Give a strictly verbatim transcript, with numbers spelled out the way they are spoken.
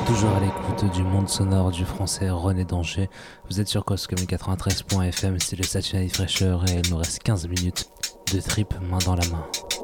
Toujours à l'écoute du monde sonore du français René Danger. Vous êtes sur Coscommune quatre-vingt-treize point F M, c'est le Saturday Fraîcheur et il nous reste quinze minutes de trip main dans la main.